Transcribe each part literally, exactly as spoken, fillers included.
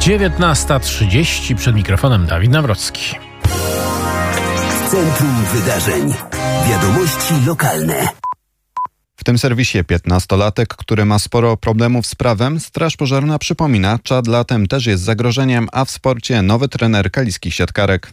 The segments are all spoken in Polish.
dziewiętnasta trzydzieści, przed mikrofonem Dawid Nawrocki. W centrum wydarzeń. Wiadomości lokalne. W tym serwisie piętnastolatek, który ma sporo problemów z prawem, Straż Pożarna przypomina, czad latem też jest zagrożeniem, a w sporcie nowy trener kaliskich siatkarek.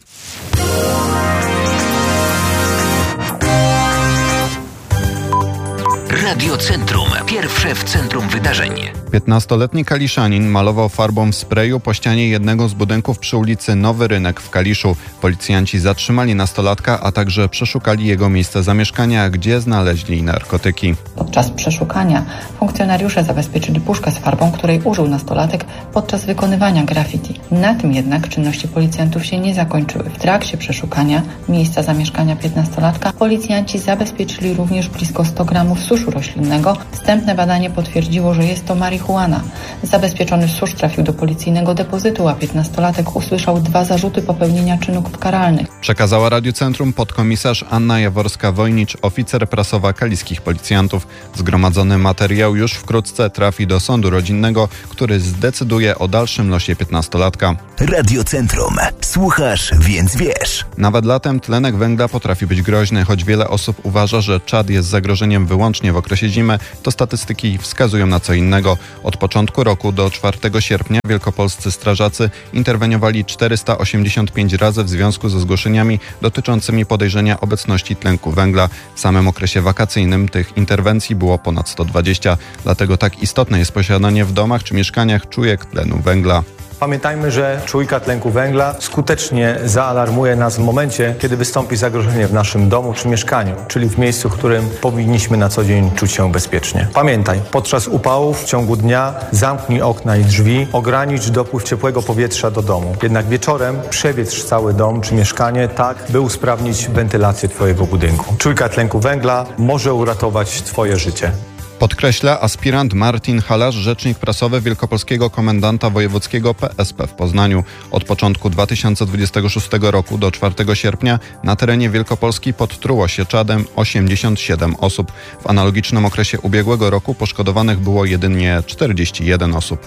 Radio Centrum. Pierwsze w centrum wydarzeń. piętnastoletni Kaliszanin malował farbą w sprayu po ścianie jednego z budynków przy ulicy Nowy Rynek w Kaliszu. Policjanci zatrzymali nastolatka, a także przeszukali jego miejsce zamieszkania, gdzie znaleźli narkotyki. Podczas przeszukania funkcjonariusze zabezpieczyli puszkę z farbą, której użył nastolatek podczas wykonywania graffiti. Na tym jednak czynności policjantów się nie zakończyły. W trakcie przeszukania miejsca zamieszkania piętnastolatka policjanci zabezpieczyli również blisko sto gramów suszu roślinnego. Wstępne badanie potwierdziło, że jest to marihuana. Zabezpieczony susz trafił do policyjnego depozytu, a piętnastolatek usłyszał dwa zarzuty popełnienia czynów karalnych. Przekazała Radiu Centrum podkomisarz Anna Jaworska-Wojnicz, oficer prasowa kaliskich policjantów. Zgromadzony materiał już wkrótce trafi do sądu rodzinnego, który zdecyduje o dalszym losie piętnastolatka. Radio Centrum. Słuchasz, więc wiesz. Nawet latem tlenek węgla potrafi być groźny. Choć wiele osób uważa, że czad jest zagrożeniem wyłącznie w okresie zimy, to statystyki wskazują na co innego. Od początku roku do czwartego sierpnia wielkopolscy strażacy interweniowali czterysta osiemdziesiąt pięć razy w związku ze zgłoszeniami dotyczącymi podejrzenia obecności tlenku węgla. W samym okresie wakacyjnym tych interwencji było ponad sto dwadzieścia. Dlatego tak istotne jest posiadanie w domach czy mieszkaniach czujek tlenu węgla. Pamiętajmy, że czujka tlenku węgla skutecznie zaalarmuje nas w momencie, kiedy wystąpi zagrożenie w naszym domu czy mieszkaniu, czyli w miejscu, w którym powinniśmy na co dzień czuć się bezpiecznie. Pamiętaj, podczas upałów w ciągu dnia zamknij okna i drzwi, ogranicz dopływ ciepłego powietrza do domu. Jednak wieczorem przewietrz cały dom czy mieszkanie tak, by usprawnić wentylację twojego budynku. Czujka tlenku węgla może uratować twoje życie. Podkreśla aspirant Martin Halarz, rzecznik prasowy Wielkopolskiego Komendanta Wojewódzkiego P S P w Poznaniu. Od początku dwa tysiące dwudziestego szóstego roku do czwartego sierpnia na terenie Wielkopolski podtruło się czadem osiemdziesiąt siedem osób. W analogicznym okresie ubiegłego roku poszkodowanych było jedynie czterdzieści jeden osób.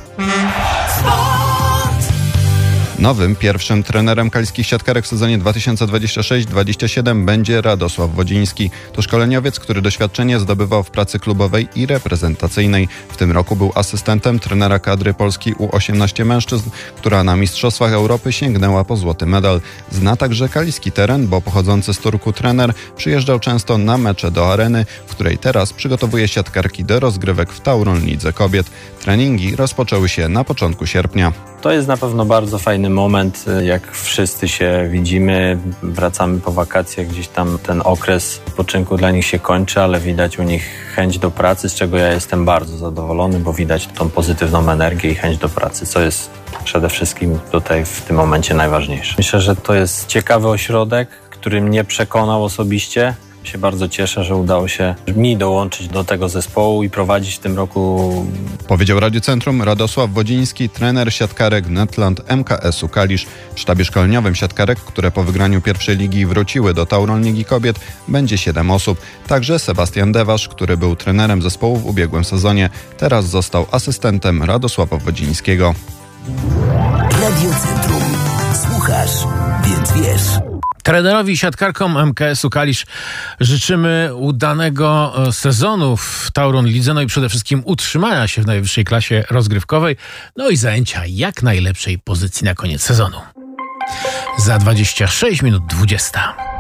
Nowym pierwszym trenerem kaliskich siatkarek w sezonie dwa tysiące dwudziestym szóstym dwudziestym siódmym będzie Radosław Wodziński. To szkoleniowiec, który doświadczenie zdobywał w pracy klubowej i reprezentacyjnej. W tym roku był asystentem trenera kadry Polski U osiemnaście mężczyzn, która na Mistrzostwach Europy sięgnęła po złoty medal. Zna także kaliski teren, bo pochodzący z Turku trener przyjeżdżał często na mecze do areny, w której teraz przygotowuje siatkarki do rozgrywek w Tauron Lidze Kobiet. Treningi rozpoczęły się na początku sierpnia. To jest na pewno bardzo fajny moment, jak wszyscy się widzimy, wracamy po wakacjach, gdzieś tam ten okres odpoczynku dla nich się kończy, ale widać u nich chęć do pracy, z czego ja jestem bardzo zadowolony, bo widać tą pozytywną energię i chęć do pracy, co jest przede wszystkim tutaj w tym momencie najważniejsze. Myślę, że to jest ciekawy ośrodek, który mnie przekonał osobiście. Się bardzo cieszę, że udało się mi dołączyć do tego zespołu i prowadzić w tym roku. Powiedział Radiu Centrum Radosław Wodziński, trener siatkarek Netland M K S u Kalisz. W sztabie szkoleniowym siatkarek, które po wygraniu pierwszej ligi wróciły do Tauron Ligi Kobiet, będzie siedem osób. Także Sebastian Dewasz, który był trenerem zespołu w ubiegłym sezonie, teraz został asystentem Radosława Wodzińskiego. Radio Centrum. Słuchasz, więc wiesz. Trenerowi i siatkarkom M K S u Kalisz życzymy udanego sezonu w Tauron Lidze, no i przede wszystkim utrzymania się w najwyższej klasie rozgrywkowej, no i zajęcia jak najlepszej pozycji na koniec sezonu. Za dwadzieścia sześć minut dwudziesta.